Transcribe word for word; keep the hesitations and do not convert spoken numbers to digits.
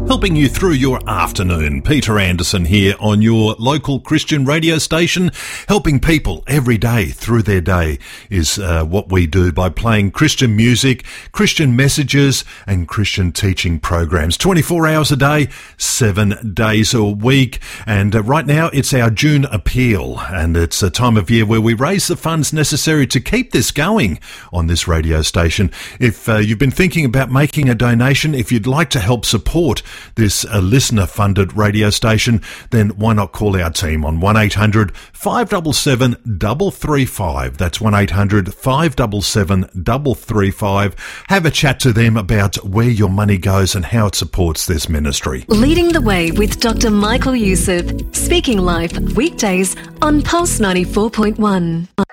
Helping you through your afternoon. Peter Anderson here on your local Christian radio station. Helping people every day through their day is uh, what we do by playing Christian music, Christian messages and Christian teaching programs. twenty-four hours a day, seven days a week. And uh, right now it's our June appeal, and it's a time of year where we raise the funds necessary to keep this going on this radio station. If uh, you've been thinking about making a donation, if you'd like to help support this uh, listener-funded radio station, then why not call our team on one eight hundred five seven seven three three five. That's one eight hundred five seven seven three three five. Have a chat to them about where your money goes and how it supports this ministry. Leading the Way with Doctor Michael Youssef. Speaking live weekdays on Pulse ninety-four point one.